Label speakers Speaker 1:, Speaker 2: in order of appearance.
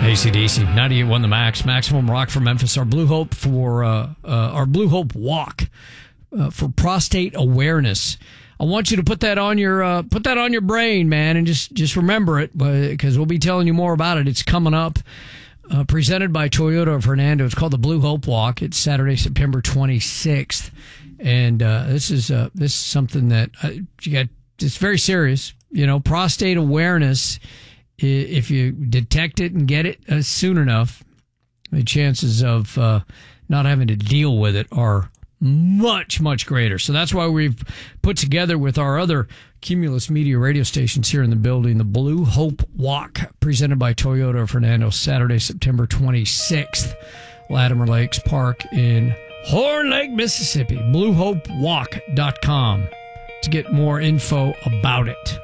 Speaker 1: AC/DC, 98.1 The Max, Maximum Rock for Memphis. Our Blue Hope for our Blue Hope Walk for prostate awareness. I want you to put that on your brain, man, and just remember it, because we'll be telling you more about it. It's coming up. Presented by Toyota of Hernando. It's called the Blue Hope Walk. It's Saturday, September 26th, and this is something that you got. It's very serious. You know, prostate awareness. If you detect it and get it soon enough, the chances of not having to deal with it are much, much greater. So that's why we've put together with our other Cumulus Media radio stations here in the building, the Blue Hope Walk, presented by Toyota of Hernando, Saturday, September 26th, Latimer Lakes Park in Horn Lake, Mississippi. BlueHopeWalk.com to get more info about it.